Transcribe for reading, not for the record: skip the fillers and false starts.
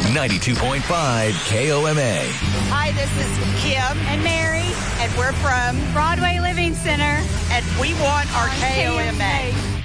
92.5 KOMA. Hi, this is Kim and Mary, and we're from Broadway Living Center, and we want our KOMA.